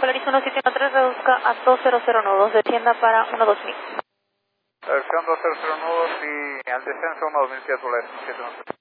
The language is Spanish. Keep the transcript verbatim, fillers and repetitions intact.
Polaris uno siete uno tres, reduzca a dos cero cero nudos, descienda para uno dos mil. Versión dos cero cero nudos y al descenso uno dos mil pies Polaris siete uno tres.